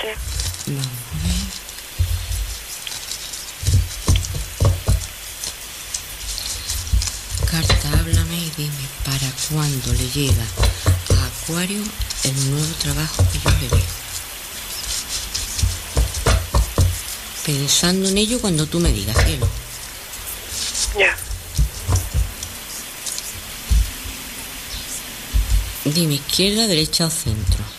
usted. Vamos a ver. Carta, háblame y dime para cuándo le llega a Acuario el nuevo trabajo que yo le veo. Pensando en ello cuando tú me digas, cielo. Ya. Dime, izquierda, derecha o centro.